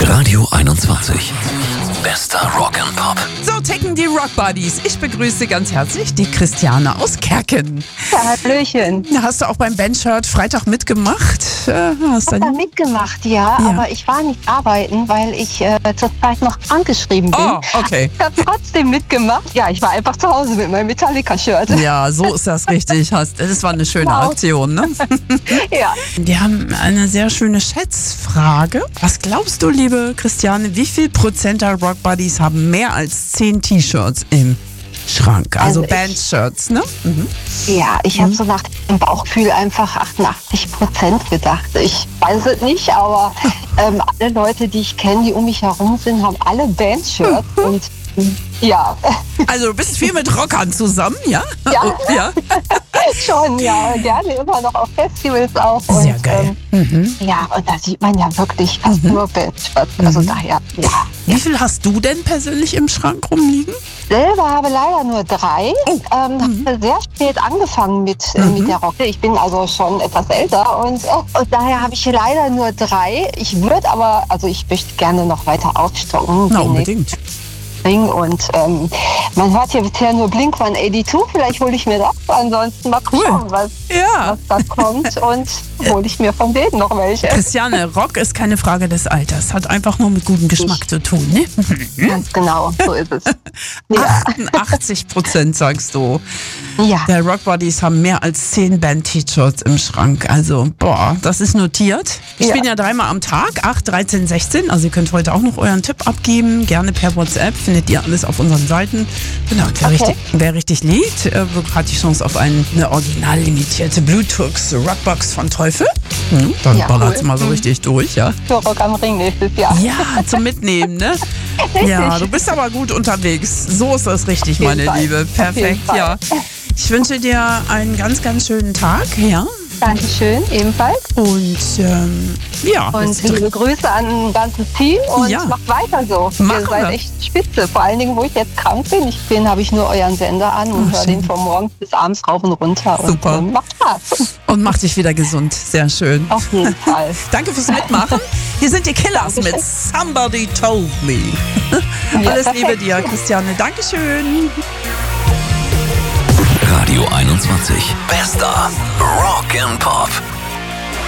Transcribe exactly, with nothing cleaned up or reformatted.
Radio einundzwanzig. Bester Rock and Pop. So ticken die Rock Buddies. Ich begrüße ganz herzlich die Christiane aus Kerken. Ja, Hallöchen. Hast du auch beim Bandshirt Freitag mitgemacht? Äh, hast Ich habe du... da mitgemacht, ja, Ja. aber ich war nicht arbeiten, weil ich äh, zurzeit noch krankgeschrieben bin. Oh, okay. Ich habe trotzdem mitgemacht. Ja, ich war einfach zu Hause mit meinem Metallica-Shirt. Ja, so ist das richtig. Hast- Das war eine schöne Wow. Aktion, ne? Ja. Wir haben eine sehr schöne Schätzfrage. Was glaubst du, liebe Christiane, wie viel Prozent der Rock Buddies haben mehr als zehn T-Shirts im Schrank? Also, Also ich- Bandshirts, ne? Mhm. Ja, ich habe so nach dem Bauchgefühl einfach achtundachtzig Prozent gedacht. Ich weiß es nicht, aber ähm, alle Leute, die ich kenne, die um mich herum sind, haben alle Bandshirts. Und ähm, ja, Also du bist viel mit Rockern zusammen, ja? Ja. Oh, ja. schon, ja. Gerne immer noch auf Festivals auch. Sehr und, geil. Ähm, ja, und da sieht man ja wirklich fast nur Bandshirts. Also daher, ja. Wie viel hast du denn persönlich im Schrank rumliegen? Selber habe leider nur drei. Oh. Ähm, habe sehr spät angefangen mit, äh, mit der Rock. Ich bin also schon etwas älter und, äh, und daher habe ich hier leider nur drei. Ich würde aber, also ich möchte gerne noch weiter aufstocken. Na, demnächst unbedingt. bringen. Und ähm, man hört hier bisher nur Blink hundertzweiundachtzig. Vielleicht hole ich mir das. Ansonsten mal Cool. schauen, was, Ja. was da kommt. Und hole ich mir von denen noch welche. Christiane, Rock ist keine Frage des Alters. Hat einfach nur mit gutem Geschmack zu tun, ne? Ganz genau, so ist es. Ja. achtundachtzig Prozent sagst du. Ja. Der Rock Buddies haben mehr als zehn Band-T-Shirts im Schrank. Also, boah, das ist notiert. Wir Ja. spielen ja dreimal am Tag, acht, dreizehn, sechzehn. Also ihr könnt heute auch noch euren Tipp abgeben. Gerne per WhatsApp. Findet ihr alles auf unseren Seiten. Genau, und wer, Okay. richtig, wer richtig liegt, äh, hat die Chance auf ein, eine original limitierte Bluetooth Rockbox von Teufel. Hm, dann Ja, ballert's cool. mal so richtig durch, ja. Für Rock am Ring nächstes Jahr. Ja, zum Mitnehmen, ne? Ja, du bist aber gut unterwegs. So ist das richtig, Auf jeden meine Fall. Liebe. Auf Perfekt, jeden Fall. ja. Ich wünsche dir einen ganz, ganz schönen Tag, ja. Dankeschön, ebenfalls. Und ähm, ja, Und jetzt- liebe Grüße an ein ganzes Team und Ja. macht weiter so. Machen Ihr seid wir. echt spitze. Vor allen Dingen, wo ich jetzt krank bin. Ich bin, habe ich nur euren Sender an und Oh, höre schön. den von morgens bis abends rauf und runter. Super. Und ähm, macht Spaß. und mach dich wieder gesund. Sehr schön. Auf jeden Fall. Danke fürs Mitmachen. Hier sind die Killers mit Somebody Told Me. Ja, Alles Liebe perfekt. dir, Christiane. Dankeschön. Radio einundzwanzig. Bester Rock and Pop.